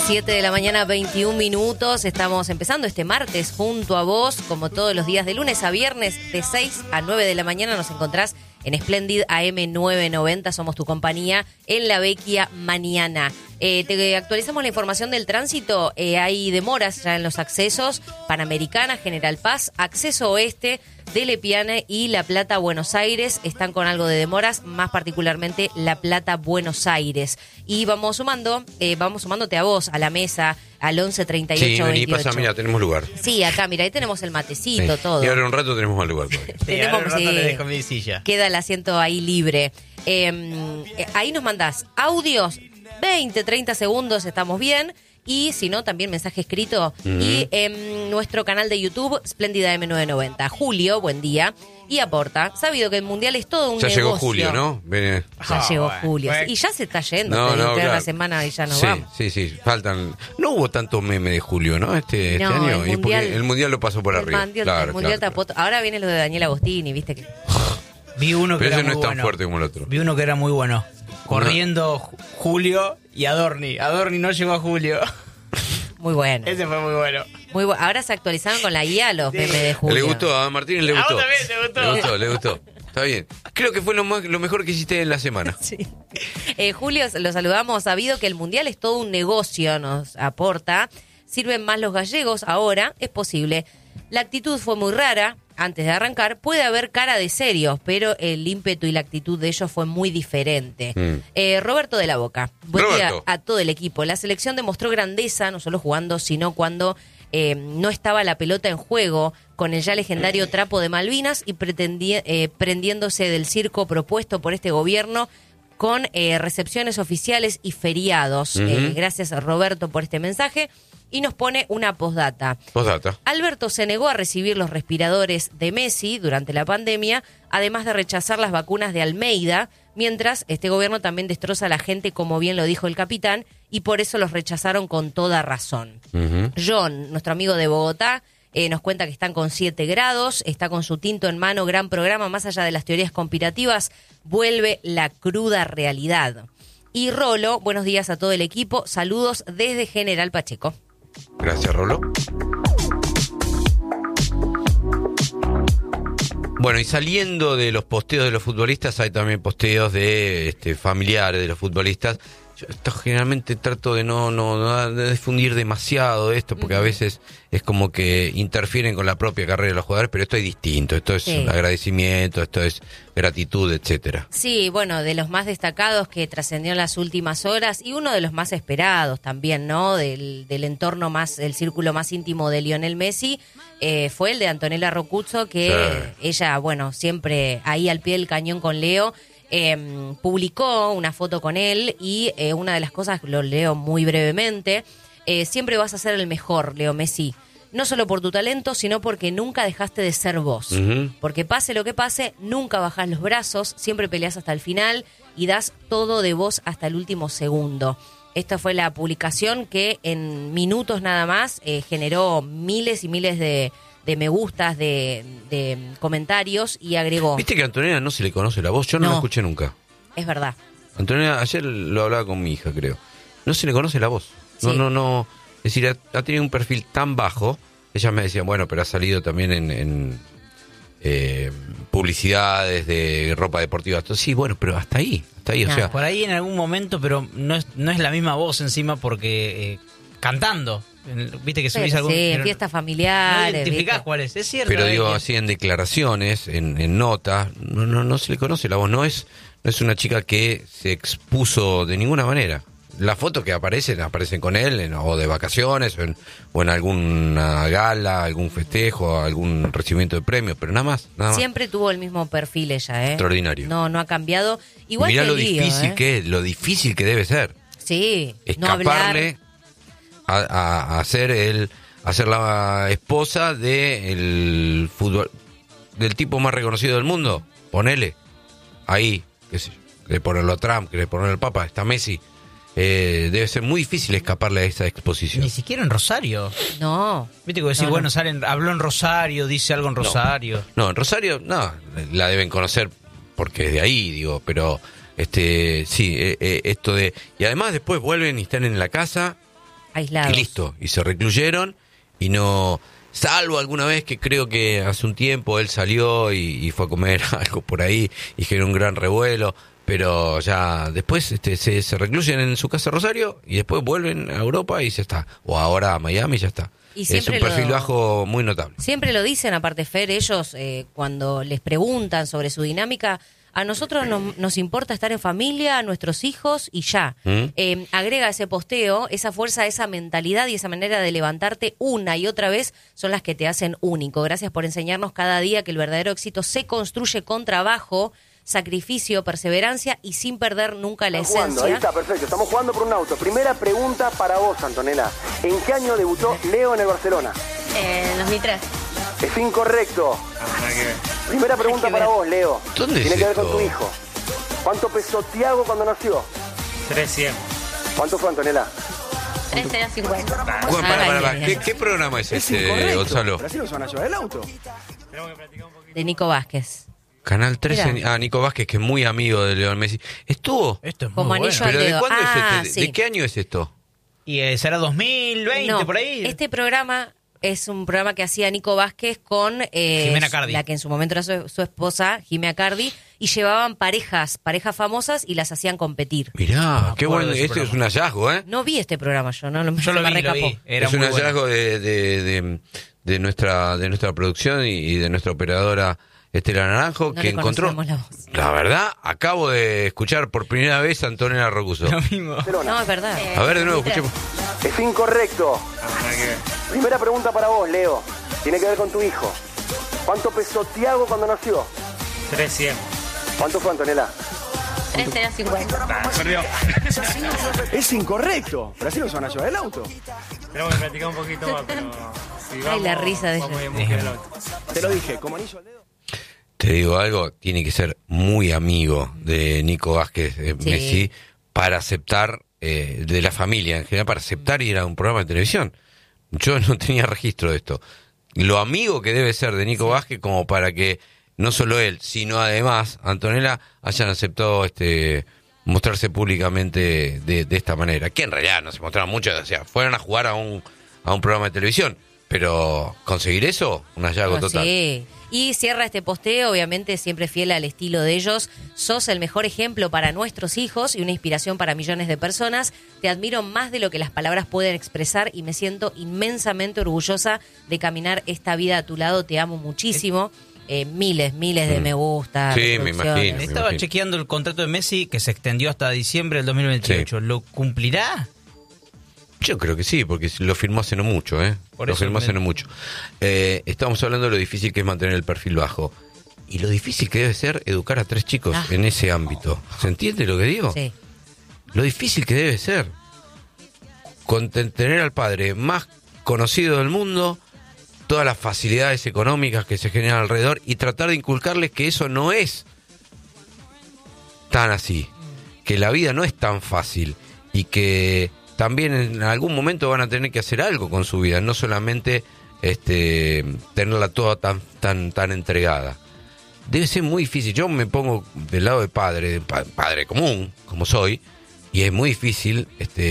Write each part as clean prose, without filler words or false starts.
7 de la mañana, 21 minutos. Estamos empezando este martes junto a vos, como todos los días, de lunes a viernes, de 6 a 9 de la mañana. Nos encontrás en Splendid AM 990. Somos tu compañía en la vecchia mañana. Te actualizamos la información del tránsito. Hay demoras ya en los accesos. Panamericana, General Paz, Acceso Oeste, de Lepiane y La Plata, Buenos Aires. Están con algo de demoras, más particularmente La Plata, Buenos Aires. Y vamos sumándote a vos, a la mesa, al 11 38 sí, 28. Sí, pasa, mira, tenemos lugar. Sí, acá, mira, ahí tenemos el matecito, sí. todo. Y ahora un rato tenemos más lugar todavía. Tenemos, ahora un rato le dejo mi silla. Queda el asiento ahí libre. Ahí nos mandás audios, 20, 30 segundos, estamos bien. Y si no, también mensaje escrito. Y en nuestro canal de YouTube, Splendida M990. Julio, buen día. Y aporta, sabido que el Mundial es todo un ya negocio. Llegó Julio, ¿no? Ya llegó Julio. Y ya se está yendo. No, queda claro. una semana y ya nos sí, vamos. Sí, faltan. No hubo tanto meme de Julio, ¿no? Este año. El mundial, el Mundial lo pasó por arriba. El mundial tapó. Ahora viene lo de Daniel Agostini, ¿viste? Que... Vi uno que pero era ese no muy es tan bueno. fuerte como el otro. Vi uno que era muy bueno. Corriendo Julio y Adorni. Adorni no llegó a Julio. Muy bueno. Ese fue muy bueno. Muy bueno. Ahora se actualizaron con la guía los memes de Julio. Le gustó, a Martínez le gustó. A vos también te gustó. Le gustó. Está bien. Creo que fue lo mejor que hiciste en la semana. Sí. Julio, lo saludamos. Sabido que el Mundial es todo un negocio, nos aporta. Sirven más los gallegos ahora, es posible. La actitud fue muy rara. Antes de arrancar, puede haber cara de serios, pero el ímpetu y la actitud de ellos fue muy diferente. Roberto de la Boca. Buen día a todo el equipo. La selección demostró grandeza, no solo jugando, sino cuando no estaba la pelota en juego, con el ya legendario trapo de Malvinas y prendiéndose del circo propuesto por este gobierno con recepciones oficiales y feriados. Gracias, Roberto, por este mensaje. Y nos pone una postdata. Alberto se negó a recibir los respiradores de Messi durante la pandemia, además de rechazar las vacunas de Almeida, mientras este gobierno también destroza a la gente, como bien lo dijo el capitán, y por eso los rechazaron con toda razón. John, nuestro amigo de Bogotá, nos cuenta que están con 7 grados, está con su tinto en mano, gran programa, más allá de las teorías conspirativas, vuelve la cruda realidad. Y Rolo, buenos días a todo el equipo, saludos desde General Pacheco. Gracias, Rolo. Bueno, y saliendo de los posteos de los futbolistas, hay también posteos de familiares de los futbolistas. Yo generalmente trato de no de difundir demasiado esto, porque a veces es como que interfieren con la propia carrera de los jugadores, pero esto es distinto, esto es un agradecimiento, esto es gratitud, etcétera. Sí, bueno, de los más destacados que trascendió en las últimas horas, y uno de los más esperados también, ¿no? Del entorno más, el círculo más íntimo de Lionel Messi, fue el de Antonella Roccuzzo, que ella, bueno, siempre ahí al pie del cañón con Leo. Publicó una foto con él y una de las cosas, lo leo muy brevemente, siempre vas a ser el mejor, Leo Messi, no solo por tu talento, sino porque nunca dejaste de ser vos, porque pase lo que pase, nunca bajás los brazos, siempre peleás hasta el final y das todo de vos hasta el último segundo. Esta fue la publicación que en minutos nada más generó miles y miles de me gustas, de comentarios, y agregó... ¿Viste que a Antonella no se le conoce la voz? Yo no la escuché nunca. Es verdad. Antonella, ayer lo hablaba con mi hija, creo. No se le conoce la voz. Sí. No. Es decir, ha tenido un perfil tan bajo. Ellas me decían, bueno, pero ha salido también en publicidades de ropa deportiva. Sí, bueno, pero hasta ahí. O sea, por ahí en algún momento, pero no es la misma voz encima, porque cantando... Viste que subís algún... Sí, fiestas familiares. No identificás ¿viste? cuál es cierto. Pero digo, así en declaraciones, en notas, no se le conoce la voz. No es una chica que se expuso de ninguna manera. Las fotos que aparecen con él, o de vacaciones, o en alguna gala, algún festejo, algún recibimiento de premios, pero nada más. Siempre tuvo el mismo perfil ella, Extraordinario. No ha cambiado. Igual mirá que lo Lío, lo difícil que debe ser. Sí, escaparle a ser la esposa del fútbol, del tipo más reconocido del mundo. Ponele ahí, qué sé yo, que ponerlo a Trump, que ponerlo al Papa, está Messi. Debe ser muy difícil escaparle a esa exposición. Ni siquiera en Rosario. No. Viste que decís, habló en Rosario, dice algo en Rosario. No, en Rosario, la deben conocer porque es de ahí, digo, pero esto de... Y además después vuelven y están en la casa Aislados. Y listo, y se recluyeron y no... Salvo alguna vez que creo que hace un tiempo él salió y fue a comer algo por ahí y generó un gran revuelo, pero ya después se recluyen en su casa Rosario y después vuelven a Europa y ya está. O ahora a Miami y ya está. Y Es un perfil bajo muy notable. Siempre lo dicen, aparte Fer, ellos cuando les preguntan sobre su dinámica, a nosotros nos importa estar en familia, a nuestros hijos y ya. Agrega ese posteo, esa fuerza, esa mentalidad y esa manera de levantarte una y otra vez son las que te hacen único. Gracias por enseñarnos cada día que el verdadero éxito se construye con trabajo, sacrificio, perseverancia y sin perder nunca la esencia. Ahí está, perfecto. Estamos jugando por un auto. Primera pregunta para vos, Antonella. ¿En qué año debutó Leo en el Barcelona? En 2003. Es incorrecto. Primera pregunta para vos, Leo. ¿Dónde Tiene es que ver con esto? tu hijo. ¿Cuánto pesó Tiago cuando nació? 300. ¿Cuánto fue, Antonella? 350. Bueno, para. Ay, ¿Qué programa es Es este, incorrecto. Gonzalo? Pero así no se van a llevar el auto. De Nico Vázquez. Canal 13. Mirá. Nico Vázquez, que es muy amigo de León Messi. ¿Estuvo? Esto es muy Como bueno. anillo al ¿Pero de dedo. cuándo Ah, es este? sí. ¿De qué año es esto? Y será 2020, No, por ahí. este programa es un programa que hacía Nico Vázquez con Jimena Cardi. la que en su momento era su esposa, Jimena Cardi, y llevaban parejas famosas y las hacían competir. Mirá, qué acuerdo bueno. de ese Esto es un programa. hallazgo, ¿eh? No vi este programa yo, no Yo lo me vi, recapó. Era es un muy bueno. hallazgo de nuestra producción y de nuestra operadora Estela Naranjo, No que le encontró. conocemos la voz. La verdad, acabo de escuchar por primera vez a Antonella Rocuso. Lo mismo. No, es verdad. A ver, de nuevo, 2003. escuchemos. Es incorrecto. Primera pregunta para vos, Leo. Tiene que ver con tu hijo. ¿Cuánto pesó Tiago cuando nació? 300. ¿Cuánto fue, Antonella? 350. Perdió. Es incorrecto. Pero así no se van a llevar el auto. Tenemos que practicar un poquito más, pero... Si Ay, la risa de vamos ella. en busca del auto. Te lo dije, como anillo al dedo. Te digo algo, tiene que ser muy amigo de Nico Vázquez Messi para aceptar, de la familia en general, para aceptar ir a un programa de televisión. Yo no tenía registro de esto. Lo amigo que debe ser de Nico Vázquez como para que no solo él, sino además Antonella hayan aceptado mostrarse públicamente de esta manera. Que en realidad no se mostraron mucho, o sea, fueron a jugar a un programa de televisión, pero conseguir eso, un hallazgo No, total. sí. Y cierra este posteo, obviamente siempre fiel al estilo de ellos. Sos el mejor ejemplo para nuestros hijos y una inspiración para millones de personas. Te admiro más de lo que las palabras pueden expresar y me siento inmensamente orgullosa de caminar esta vida a tu lado. Te amo muchísimo. Miles de me gusta. Sí, me reproducciones. imagino. Estaba imagino. chequeando el contrato de Messi que se extendió hasta diciembre del 2028. Sí. ¿Lo cumplirá? Yo creo que sí, porque lo firmó hace no mucho, ¿eh? Por Lo eso firmó hace me- no mucho. Estamos hablando de lo difícil que es mantener el perfil bajo. Y lo difícil que debe ser educar a 3 chicos Ah. en ese ámbito. ¿Se entiende lo que digo? Sí. Lo difícil que debe ser. Tener al padre más conocido del mundo, todas las facilidades económicas que se generan alrededor y tratar de inculcarles que eso no es tan así. Que la vida no es tan fácil y que también en algún momento van a tener que hacer algo con su vida, no solamente tenerla toda tan entregada. Debe ser muy difícil. Yo me pongo del lado de padre común, como soy, y es muy difícil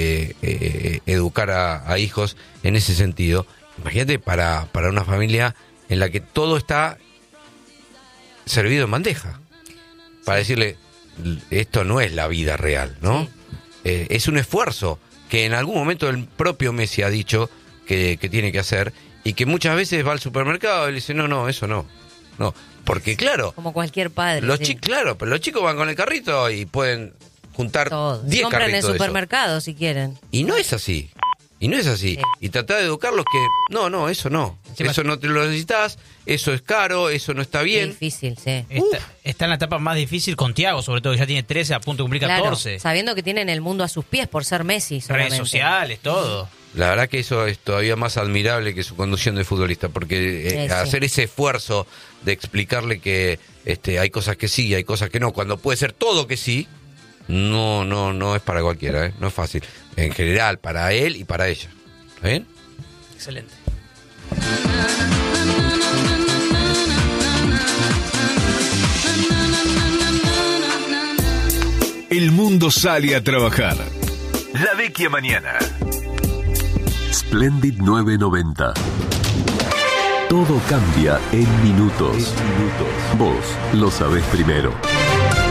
educar a hijos en ese sentido. Imagínate para una familia en la que todo está servido en bandeja. Para decirle, esto no es la vida real, ¿no? Sí. Es un esfuerzo que en algún momento el propio Messi ha dicho que tiene que hacer y que muchas veces va al supermercado y le dice, no, eso no. No, porque claro, Como cualquier padre. sí. pero los chicos van con el carrito y pueden juntar Todo. 10 Compran en carritos de eso. supermercado si quieren. Y no es así. Sí. Y tratar de educarlos que, no, eso no. Encima- Eso no te lo necesitas, eso es caro, eso no está Qué bien. difícil, sí. Está en la etapa más difícil con Thiago, sobre todo, que ya tiene 13, a punto de cumplir Claro, 14. sabiendo que tienen el mundo a sus pies por ser Messi solamente. Redes sociales, todo. La verdad que eso es todavía más admirable que su conducción de futbolista, porque Sí. hacer ese esfuerzo de explicarle que hay cosas que sí y hay cosas que no, cuando puede ser todo que sí, no es para cualquiera, ¿eh? No es fácil. En general, para él y para ella. ¿Está bien? Excelente. El mundo sale a trabajar. La vecchia mañana. Splendid 990. Todo cambia en minutos. Vos lo sabés primero.